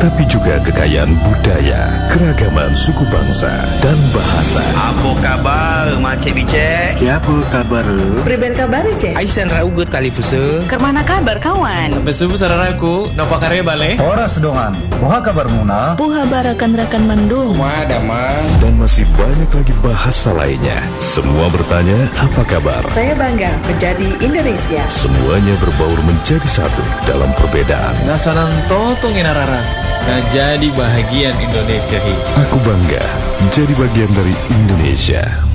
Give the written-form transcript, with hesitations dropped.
tapi juga kekayaan budaya, keragaman suku bangsa, dan bahasa. Apa kabar, Macik Bicek? Siapa kabar? Priben kabar, Cek? Aisan raugut kali fuse. Kermana kabar kawan? Besubu sararaku, napa karya bale? Horas dongan. Poha kabar muna. Puha barakan-rakan mandung. Dan masih banyak lagi bahasa lainnya. Semua bertanya, apa kabar? Saya bangga menjadi Indonesia. Semuanya berbaur menjadi satu dalam perbedaan. Nasanan totong inarara. Nah jadi bahagian Indonesia hi. Aku bangga jadi bagian dari Indonesia.